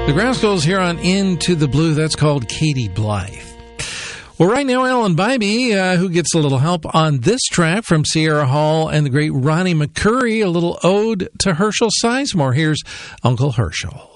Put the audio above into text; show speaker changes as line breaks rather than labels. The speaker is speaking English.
The Grascals here on Into the Blue. That's called Katie Blythe. Well, right now, Alan Bybee, who gets a little help on this track from Sierra Hall and the great Ronnie McCurry, a little ode to Herschel Sizemore. Here's Uncle Herschel.